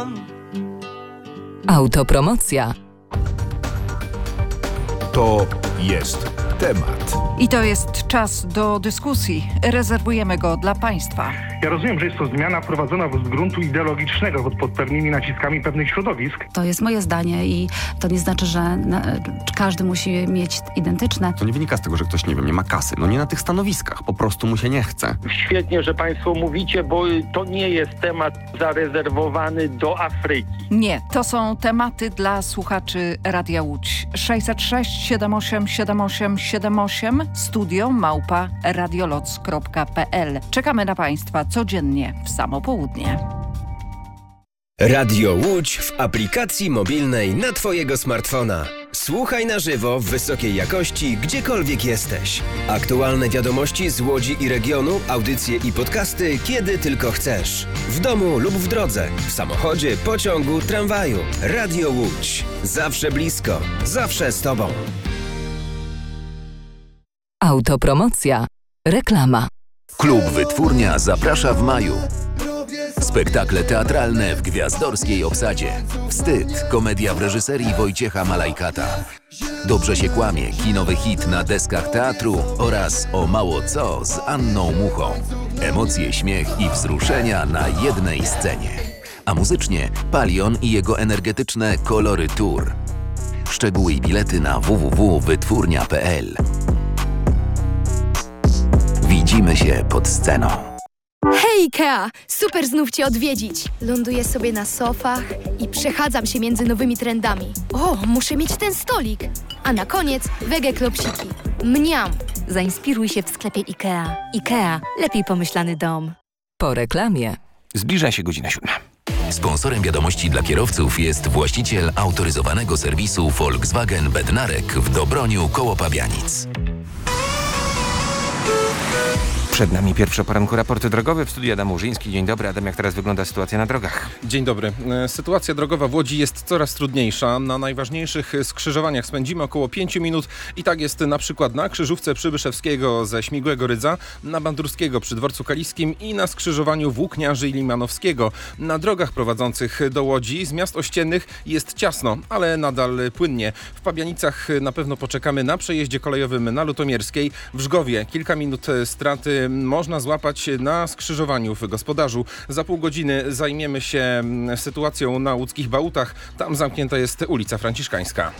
Autopromocja. To jest temat. I to jest czas do dyskusji. Rezerwujemy go dla Państwa. Ja rozumiem, że jest to zmiana wprowadzona z gruntu ideologicznego pod pewnymi naciskami pewnych środowisk. To jest moje zdanie i to nie znaczy, że każdy musi mieć identyczne. To nie wynika z tego, że ktoś, nie ma kasy. No nie na tych stanowiskach. Po prostu mu się nie chce. Świetnie, że Państwo mówicie, bo to nie jest temat zarezerwowany do Afryki. Nie, to są tematy dla słuchaczy Radia Łódź. 606 78 78 78 studio@radioloc.pl. Czekamy na Państwa codziennie w samo południe. Radio Łódź w aplikacji mobilnej na Twojego smartfona. Słuchaj na żywo w wysokiej jakości, gdziekolwiek jesteś. Aktualne wiadomości z Łodzi i regionu, audycje i podcasty, kiedy tylko chcesz. W domu lub w drodze, w samochodzie, pociągu, tramwaju. Radio Łódź. Zawsze blisko, zawsze z Tobą. Autopromocja. Reklama. Klub Wytwórnia zaprasza w maju. Spektakle teatralne w gwiazdorskiej obsadzie. Wstyd, komedia w reżyserii Wojciecha Malajkata. Dobrze się kłamie, kinowy hit na deskach teatru oraz O mało co z Anną Muchą. Emocje, śmiech i wzruszenia na jednej scenie. A muzycznie Palion i jego energetyczne Kolory Tour. Szczegóły i bilety na www.wytwórnia.pl. Widzimy się pod sceną. Hej Ikea! Super znów Cię odwiedzić! Ląduję sobie na sofach i przechadzam się między nowymi trendami. O, muszę mieć ten stolik! A na koniec wege klopsiki. Mniam! Zainspiruj się w sklepie Ikea. Ikea. Lepiej pomyślany dom. Po reklamie. Zbliża się godzina 7. Sponsorem wiadomości dla kierowców jest właściciel autoryzowanego serwisu Volkswagen Bednarek w Dobroniu koło Pabianic. Przed nami pierwszy o poranku raport drogowy. W studiu Adam Murzyński. Dzień dobry. Adam, jak teraz wygląda sytuacja na drogach? Dzień dobry. Sytuacja drogowa w Łodzi jest coraz trudniejsza. Na najważniejszych skrzyżowaniach spędzimy około 5 minut i tak jest na przykład na krzyżówce Przybyszewskiego ze Śmigłego Rydza, na Bandurskiego przy Dworcu Kaliskim i na skrzyżowaniu Włókniarzy i Limanowskiego. Na drogach prowadzących do Łodzi z miast ościennych jest ciasno, ale nadal płynnie. W Pabianicach na pewno poczekamy na przejeździe kolejowym na Lutomierskiej. W Żgowie kilka minut straty można złapać na skrzyżowaniu w Gospodarzu. Za pół godziny zajmiemy się sytuacją na łódzkich Bałutach. Tam zamknięta jest ulica Franciszkańska.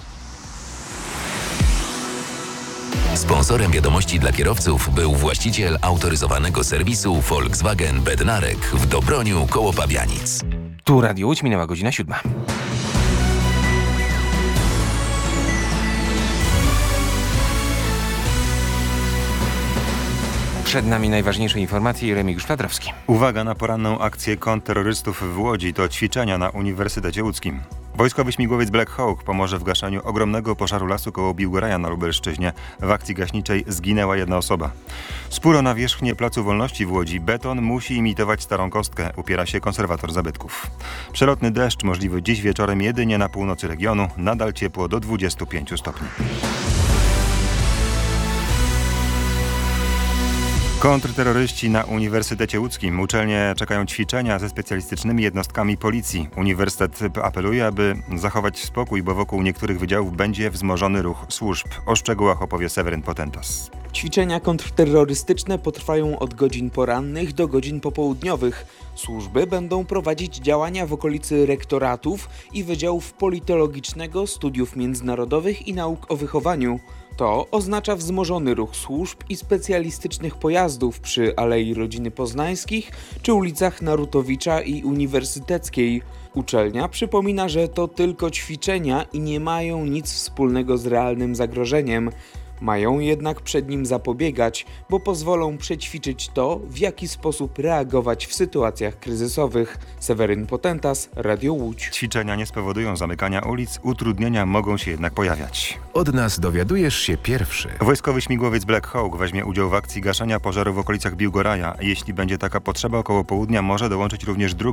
Sponsorem wiadomości dla kierowców był właściciel autoryzowanego serwisu Volkswagen Bednarek w Dobroniu koło Pabianic. Tu Radio Łódź, minęła godzina 7. Przed nami najważniejsze informacje. Remigiusz Fladrowski. Uwaga na poranną akcję kontrterrorystów w Łodzi. To ćwiczenia na Uniwersytecie Łódzkim. Wojskowy śmigłowiec Black Hawk pomoże w gaszeniu ogromnego pożaru lasu koło Biłgoraja na Lubelszczyźnie. W akcji gaśniczej zginęła jedna osoba. Spór o nawierzchnię Placu Wolności w Łodzi. Beton musi imitować starą kostkę, upiera się konserwator zabytków. Przelotny deszcz możliwy dziś wieczorem jedynie na północy regionu. Nadal ciepło do 25 stopni. Kontrterroryści na Uniwersytecie Łódzkim. Uczelnie czekają ćwiczenia ze specjalistycznymi jednostkami policji. Uniwersytet apeluje, aby zachować spokój, bo wokół niektórych wydziałów będzie wzmożony ruch służb. O szczegółach opowie Seweryn Potentas. Ćwiczenia kontrterrorystyczne potrwają od godzin porannych do godzin popołudniowych. Służby będą prowadzić działania w okolicy rektoratów i Wydziałów Politologicznego, Studiów Międzynarodowych i Nauk o Wychowaniu. To oznacza wzmożony ruch służb i specjalistycznych pojazdów przy Alei Rodziny Poznańskich czy ulicach Narutowicza i Uniwersyteckiej. Uczelnia przypomina, że to tylko ćwiczenia i nie mają nic wspólnego z realnym zagrożeniem. Mają jednak przed nim zapobiegać, bo pozwolą przećwiczyć to, w jaki sposób reagować w sytuacjach kryzysowych. Seweryn Potentas, Radio Łódź. Ćwiczenia nie spowodują zamykania ulic, utrudnienia mogą się jednak pojawiać. Od nas dowiadujesz się pierwszy. Wojskowy śmigłowiec Black Hawk weźmie udział w akcji gaszenia pożaru w okolicach Biłgoraja. Jeśli będzie taka potrzeba, około południa może dołączyć również druga